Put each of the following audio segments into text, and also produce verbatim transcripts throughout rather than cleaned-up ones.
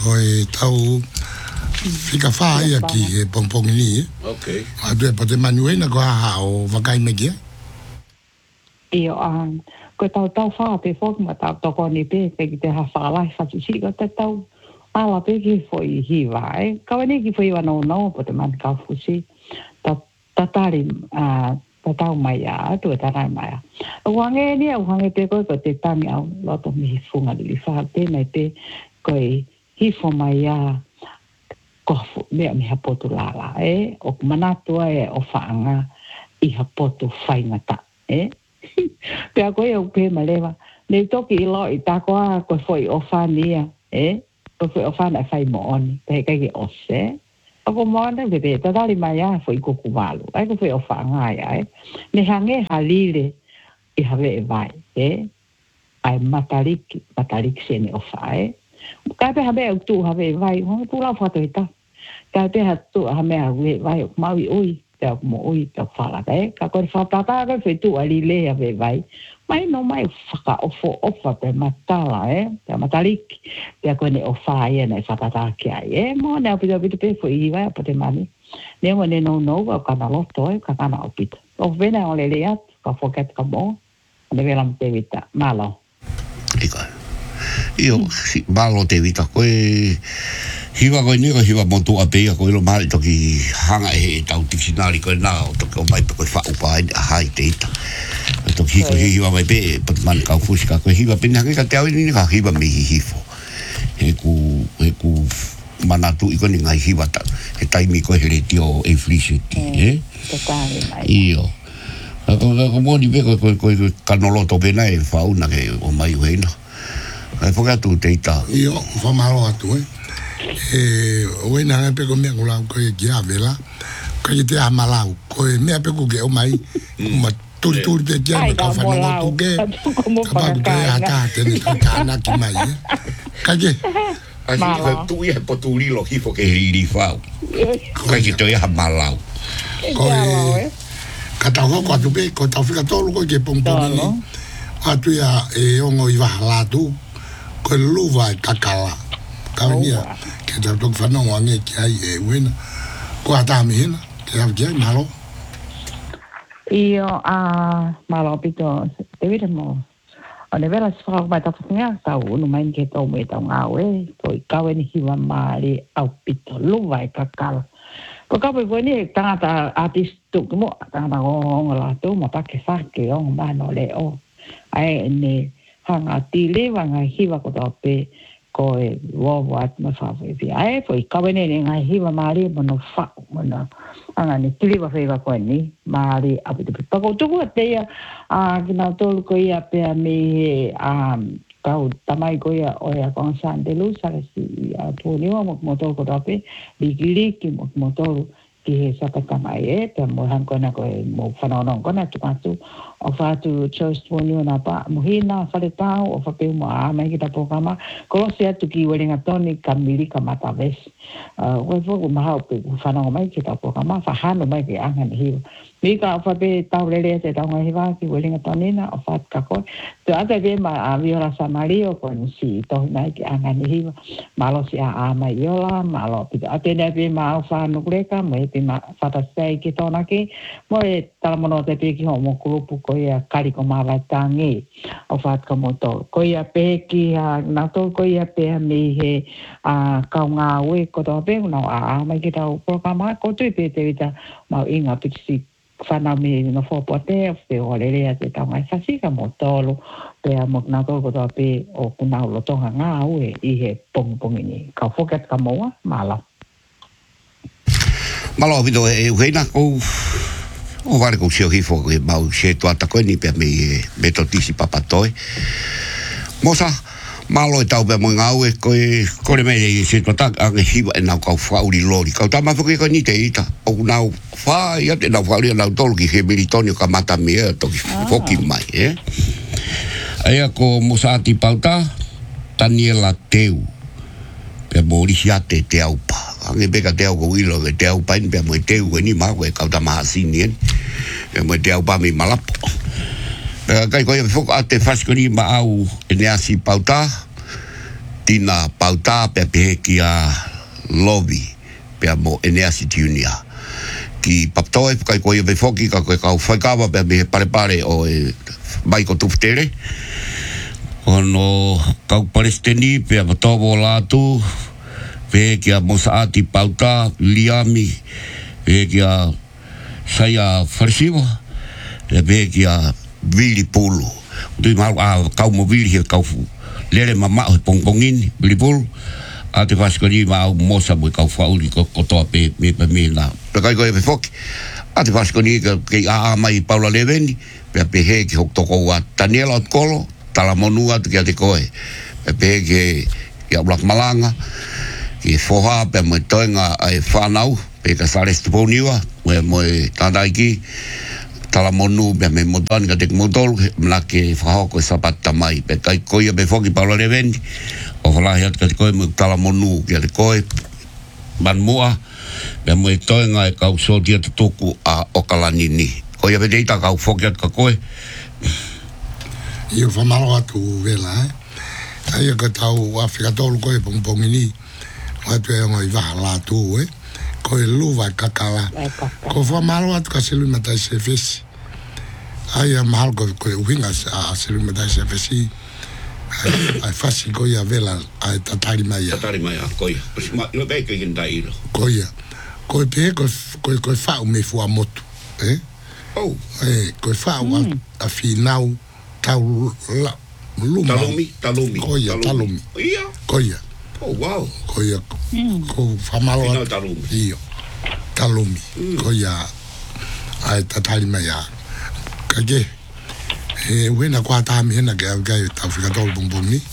Koe tau fika whaia ki he pongpongi ni. Okay. Atu e pate manuena ko haha o wakai mekia. Iyo an, ko tau tau whaa pe fok ma tau toko ni pe, pe ki te ha whaalai whatu si, ko te tau ala pe ki fwoi hiwa, e. Kawa ni ki fwoi wa nau nau, po te mani kau fusi. Ta tatari, tatau mai a, tu e tarai mai a. Uhange ni, uhange pe koe ko te tami au, loto mi hifunga li wha, pe mai pe, koe hifo mai a, kofu, mea mi hapotu lala, e. O manatua e o whaanga, i hapotu whaingata, e. Pea koe au pe malewa. Nei toki i lo i takoa koe foi o whania, e? Koe foi o whana e whai mooni, pe kai ki ose. Ako moana bebe, tatari mai a foi kuku walu. Ai koe foi o whaangai ai. Ne hange halile i hawe e vai, e? Ai matariki, matariki sene o whae. Kai pe hawe au tu hawe e vai, honga tu lau whato i ta. Kai pe ha tu hawe hawe e vai, maui ui. Te mo ui te whala kai, ka koe whapata kai whi tu ali lea ve vai. Mai no mai whaka ofo ofa pe matala, e, te matariki. Te koe ne o whaia nei whapata ki ai, e, mo ne apita pita pe fo i vai apate mani. Ne mo ne no no ka kana loto, e, ka kana opita. O vena o le lea, ka whoket ka mo, ne vela me te vita, malo. Iko. Io, si, malo te vita, koe... Hiwa koe ni ko hiwa motu apea ko ilo mali toki hanga e tau tiksinari koe nā o toki o mai pe koe whaupa a hai te ita. Toki hiko hiwa mai pe pat mani kau fusika koe hiwa pe ni ka te au ni ka hiwa me hifo. He ku, he ku manatu iko ni ngai hiwa ta. He taimi koe he reti o e flisiti, eh? Totale mai. Iyo. Ko moni pe koe koe koe kanoloto pena e whauna ke o mai uheina. Kai whakatu te ita. Iyo, whamaro atu, eh? E o ina nga pe ko me ngula ko ki avela ko ki te amalau ko me pe ko ke o mai ma tur tur te ki ka fa no tu ke ka pa te ata te ni ka na ki mai ka ke así que tu ia po tu lilo hifo ke ri fa ka ki te ia amalau ko ka ta ko tu pe ko ta fika to ko ke pom pom ni atu ya e ongo i va la tu ko lu va kakala ka ni ke ta tok fa no wange ki ai e wena ko ata mi hina ke ha ki malo io a malo pito te vita mo o ne vera sfra mai ta funga ta uno mai ke to me ta nga we ko ka we ni hiwa mali au pito lu vai ka kala ko ka we ni ta ta artist tu mo ta na o la tu mo pa ke fa ke o ma no le o ai ne hanga ti le wa nga hiwa ko to pe ko e wo wat ma fa fe vi ai foi ka we ni nga hiwa mali mo no fa mo no anga ni tili wa fe ko ni mali a pe pa ko tu ko te a na to ko ia pe a me a ka tamai ko ia o ia con san de luz a si a to ni mo mo to ko pe ligili ki mo mo to ki sa ka mai e pe mo han ko na ko mo fa no no ko na tu pa tu o fa tu choice tu ni na pa mo hina fa le tau o fa pe mo a mai ki ta programa ko se tu ki we nga toni kamili ka mata ves o fo ma ha pe fa no mai ki ta programa fa ha no mai ki anga ni hi mi ka fa pe tau le le se ta ngai va ki we nga toni na o fa ka ko tu ata ve ma a vi ora sa mario ko ni si to mai ki anga ni hi malo si a mai yola malo pi ate ne ve ma fa no le ka mai pe ma fa ta sei ki to na ki mo e ta mo no te pe ki ho mo grupo ko ia kari ko ma va tangi o fa ka mo to ko ia pe ki a na to ko ia pe me he a ka nga we ko to pe no a mai ki ta programa ko tu pe te vita ma inga pe si fana me no fo pote fe o le le te ta mai fa si ka mo to pe a mo na to ko to pe o ku na lo to nga we i he pong pong ni ka fo ka ka mo mala malo vido e uheina ko o vale ko se hifo e mau se to ata ko ni pe me me totisi papatoi mosa malo e tau pe mo ngau e ko ko le me se to ta a hiwa e na ko fa uri lori ka ta ma fo ko ni te ita o na fa ia te na fa uri na tol ki he militonio ka mata me to ki foki mai eh ai ko mosa ti pauta Daniela Teu pe mo ri te te au pa ange beka te au ko ilo ke te au pa ni pe mo te u ni ma ko ka ta ma sinien pe mo te au pa mi malapo pe kai ko fo ate faskoni ma au e ne asi pauta tina pauta pe pe kia lobby pe mo Eneas Junior ki paptoe kai ko ye foki ka ko ka fakawa pe me pare pare o e mai ko tuftere ono ka palestini pe paptoe la tu pe kia mosaati pauta liami pe kia saya farsiwa pe kia vili pulu tu mal a ka mo vili he ka lere mama o pongpongin vili pulu a te faskoni ma mosa mo ka fauli ko ko to pe me pe me na pe kai ko e fok a te faskoni ke a mai Paula Leveni pe pe he ki hok to ko wa Daniela Kolo tala monua te ke ko e pe pe ke ya Black Malanga ki foha pe mo toenga ai fanau pe ka sare stuponiwa mo mo tadaiki tala monu pe me motan ka te motol na ke fa ko sapata mai pe kai ko e pe foki Paula Leveni o fala hiat ka koe mo tala monu kia te koe man mua me mo e toi ngai kau so dia te toku a okalani ni ko ia vede ita kau fokiat ka koe ia whamalo atu vela eh ai ka tau Afrika tolu koe pongpongi ni watu e ngai waha la tu eh koe luwa kakala ko whamalo atu ka selu matai se fesi ai a mahal ko koe uhinga a selu matai se fesi ai fasi ko ia vela ai tatari mai tatari mai ko ia ma no be ke nda ilo ko ia ko pe ko ko ko fa o me fu a moto eh oh eh ko fa o a final tau la luma talumi talumi ko ia talumi ia ko ia oh wow ko ia ko fa malo ia talumi ko ia ai tatari mai ya kage e wena kwa ta mi na ga ga ta Afrika tol bong bong ni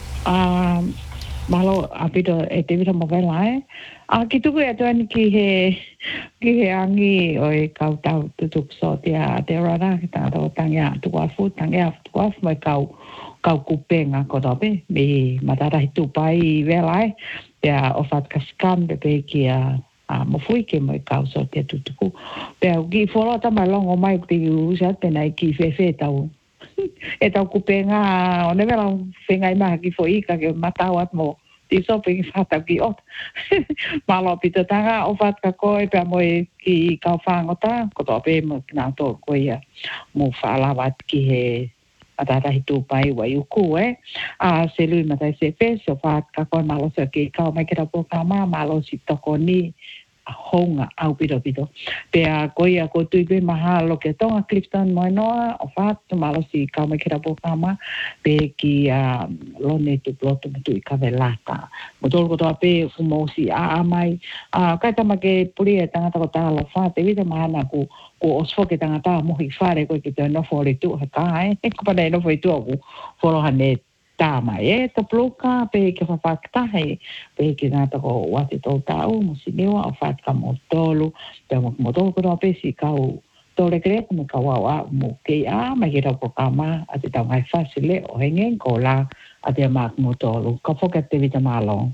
ah malo apito e te vira movela eh a ki tu e to ni ki he ki he angi o e ka ta tu tu so tia te rara ta to tanga tu wa fu tanga tu wa mai ka ka ku penga ko do be me matara tu pai vela eh ya o fat ka scam be pe ki a a mo fui ke mo ka so te tu tu pe ki fora ta malongo mai te u sa te nai ki fe fe ta u e tau kupenga o neve la whengai maha ki fo ika ke matau at mo ti so pe fata ki ot malo pito tanga o fat ka koe pe mo ki kau whangota ko to pe mo kina to koe ia mo whala wat ki he atata hitu pai wa yuku eh a selu matai se fe so fat ka koe malo so ki kau mai kira po kama malo si toko ni honga au pito pito pe a koia ko tui pe maha lo ke tonga Clifton mo noa o fat malo si ka me kira po kama pe ki a lo ne tu ploto tu i ka velata mo tol ko to pe fumo si a mai a ka ta ma ke puri e tanga ta ta lo fa te vita mana ku ko osfo ke tanga ta mo hi fare ko ke te no fo le tu ha ka e ko pa no fo tu ku fo lo hanet tama e ta ploka pe ke fa fakta he pe ke na ta ko wate to ta o mo si mewa o fat ka mo tolu pe mo mo to ko pe si ka o to le kre ko ka wa wa mo ke a ma ke ta ko kama a te ta mai facile o hengen ko la a te ma mo tolu ka fo ke te vita malo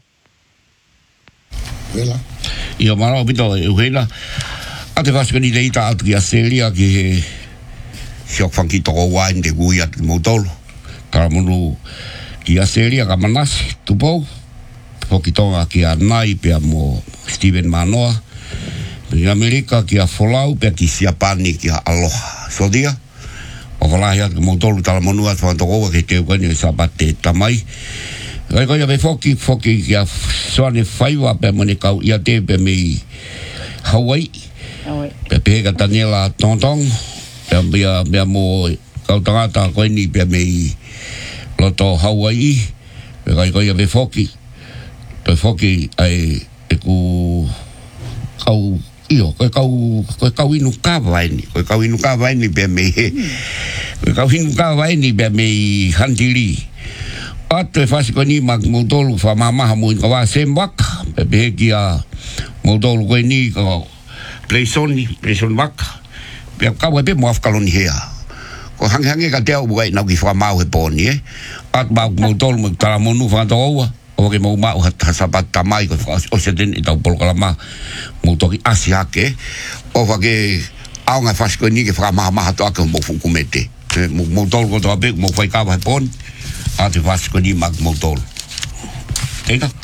vela io ma no bito e vela a te vas ni leita a ti a seria ke shok fanki to wa inde guia mo tolu ka mo ki a seria ka manasi tupo pokitonga ki a nai pe mo Steven Manoa pe Amerika ki a folau pe ki siapani ki a aloha so dia o valaia ki mo tolu tala monua fa to ko ke ke ko ni sabate tamai ai ko ya be foki foki ki a soane faiwa pe mo ni ka ia te pe me Hawaii pe pe ka Daniela Tontong pe bia bia mo ka tangata ko ni pe me loto Hawaii pe kai ko ia be foki pe foki ai e ku kau io ko kau ko kau inu ka vai ni ko kau inu ka vai ni be me ko kau inu ka vai ni be me hantili ate fasi ko ni mag modolu fa mama mo ko va sembak pe be kia modolu ko ni ko pleisoni pleison bak pe ka wa pe mo afkaloni hea ko hang hang ka teo buai na ki fa mau he poni eh at ba mo tol mo tala mo nu fa to wa o ke mo ma o ha sapat tamai ko o se den ita pol kala ma mo to ki asia ke o va ke a nga fa ko ni ke fa ma ma to ka mo fu kumete mo mo tol ko to be mo fa ka va pon a te fa ko ni mag mo tol Teka.